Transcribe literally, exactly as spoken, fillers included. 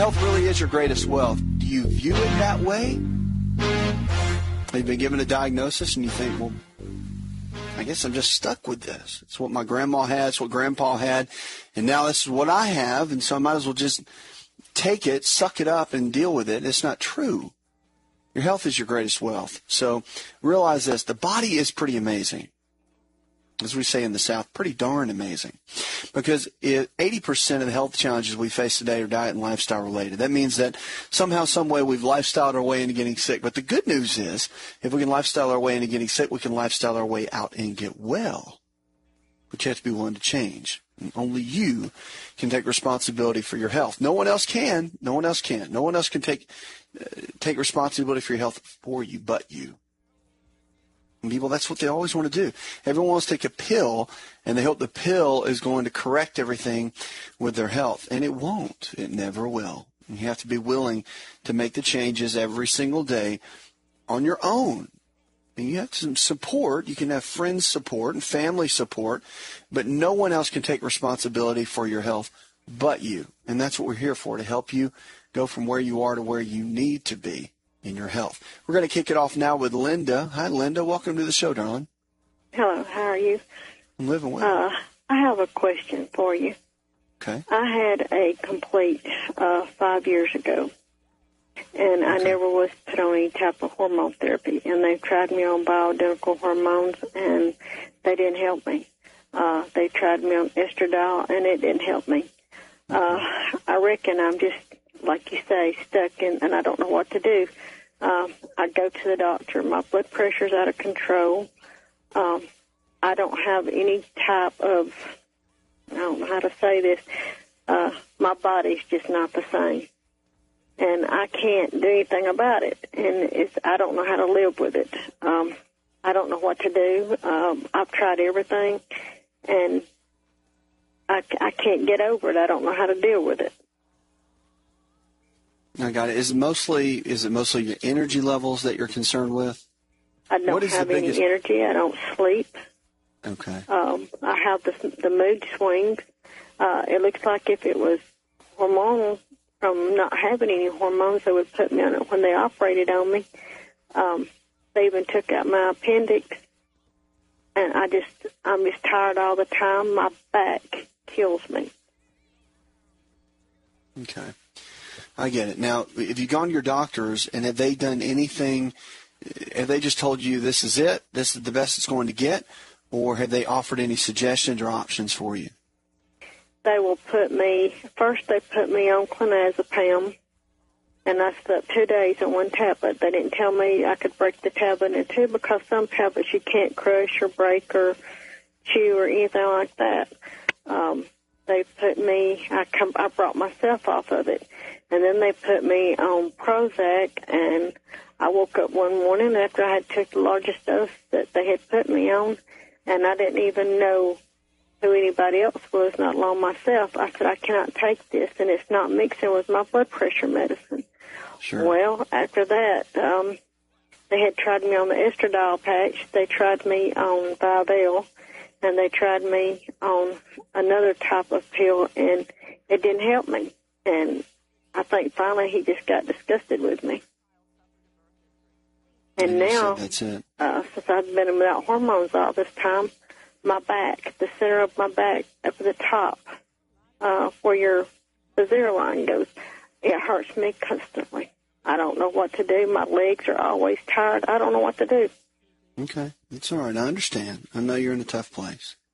health really is your greatest wealth. Do you view it that way? You've been given a diagnosis and you think, well, I guess I'm just stuck with this. It's what my grandma had, it's what grandpa had, and now this is what I have, and so I might as well just take it, suck it up, and deal with it. It's not true. Your health is your greatest wealth. So realize this. The body is pretty amazing. As we say in the South, pretty darn amazing. Because it, eighty percent of the health challenges we face today are diet and lifestyle related. That means that somehow, some way, we've lifestyled our way into getting sick. But the good news is, if we can lifestyle our way into getting sick, we can lifestyle our way out and get well. But you have to be willing to change. And only you can take responsibility for your health. No one else can. No one else can. No one else can take uh, take responsibility for your health for you but you. And people, that's what they always want to do. Everyone wants to take a pill, and they hope the pill is going to correct everything with their health. And it won't. It never will. And you have to be willing to make the changes every single day on your own. And you have some support. You can have friends support and family support, but no one else can take responsibility for your health but you. And that's what we're here for, to help you go from where you are to where you need to be in your health. We're going to kick it off now with Linda. Hi, Linda. Welcome to the show, darling. Hello. How are you? I'm living well. Uh, I have a question for you. Okay. I had a complete uh, five years ago, and I okay. never was put on any type of hormone therapy, and they tried me on bioidentical hormones, and they didn't help me. Uh, they tried me on estradiol, and it didn't help me. Uh, I reckon I'm just, like you say, stuck in, and I don't know what to do. Um, I go to the doctor. My blood pressure's out of control. Um, I don't have any type of, I don't know how to say this, uh, my body's just not the same. And I can't do anything about it. And it's, I don't know how to live with it. Um, I don't know what to do. Um, I've tried everything, and I, I can't get over it. I don't know how to deal with it. I got it. Is it mostly is it mostly your energy levels that you're concerned with? I don't have any biggest... energy. I don't sleep. Okay. Um, I have the the mood swings. Uh, it looks like if it was hormonal from not having any hormones, they would put me on it when they operated on me. Um, they even took out my appendix, and I just I'm just tired all the time. My back kills me. Okay. I get it. Now, have you gone to your doctors, and have they done anything? Have they just told you this is it, this is the best it's going to get, or have they offered any suggestions or options for you? They will put me, first they put me on clonazepam, and I slept two days on one tablet. They didn't tell me I could break the tablet in two, because some tablets you can't crush or break or chew or anything like that. Um, they put me, I, come, I brought myself off of it. And then they put me on Prozac, and I woke up one morning after I had took the largest dose that they had put me on, and I didn't even know who anybody else was, not alone myself. I said, I cannot take this, and it's not mixing with my blood pressure medicine. Sure. Well, after that, um, they had tried me on the estradiol patch. They tried me on Vivel, and they tried me on another type of pill, and it didn't help me. And I think finally he just got disgusted with me. And, and now, that's it. Uh, since I've been without hormones all this time, my back, the center of my back, up at the top, uh, where your the zero line goes, it hurts me constantly. I don't know what to do. My legs are always tired. I don't know what to do. Okay. It's all right. I understand. I know you're in a tough place.